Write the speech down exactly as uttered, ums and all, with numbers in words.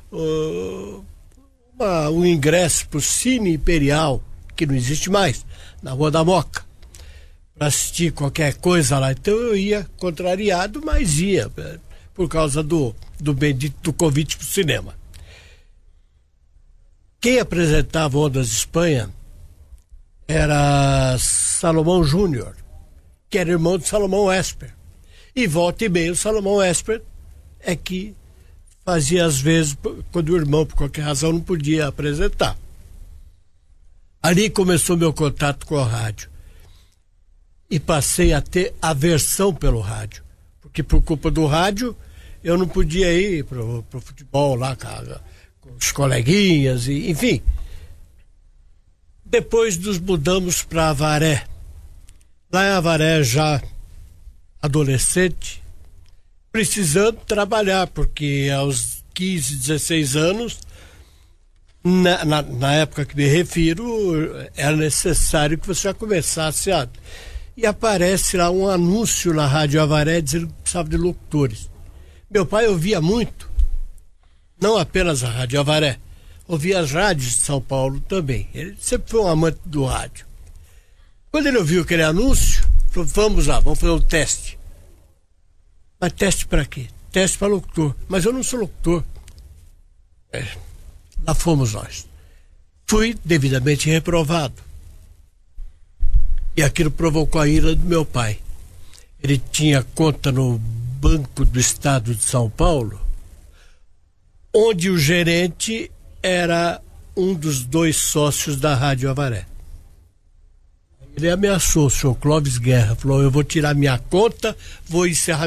uh, uma, um ingresso para o Cine Imperial, que não existe mais, na Rua da Moca, para assistir qualquer coisa lá. Então eu ia contrariado, mas ia, por causa do, do bendito do convite para o cinema. Quem apresentava Ondas de Espanha era Salomão Júnior, que era irmão de Salomão Esper. E volta e meia o Salomão Esper é que fazia às vezes, quando o irmão, por qualquer razão, não podia apresentar. Ali começou meu contato com a rádio. E passei a ter aversão pelo rádio. Porque por culpa do rádio, eu não podia ir pro, pro futebol lá com, com os coleguinhas, e, enfim. Depois nos mudamos para Avaré. Lá em Avaré, já adolescente, precisando trabalhar, porque aos quinze, dezesseis anos, na, na, na época que me refiro, era necessário que você já começasse a... E aparece lá um anúncio na Rádio Avaré dizendo que precisava de locutores. Meu pai ouvia muito, não apenas a Rádio Avaré, ouvia as rádios de São Paulo também. Ele sempre foi um amante do rádio. Quando ele ouviu aquele anúncio, falou: vamos lá, vamos fazer um teste. Mas teste para quê? Teste para locutor. Mas eu não sou locutor. É, lá fomos nós. Fui devidamente reprovado. E aquilo provocou a ira do meu pai. Ele tinha conta no Banco do Estado de São Paulo, onde o gerente era um dos dois sócios da Rádio Avaré. Ele ameaçou o senhor Clóvis Guerra, falou: eu vou tirar minha conta, vou encerrar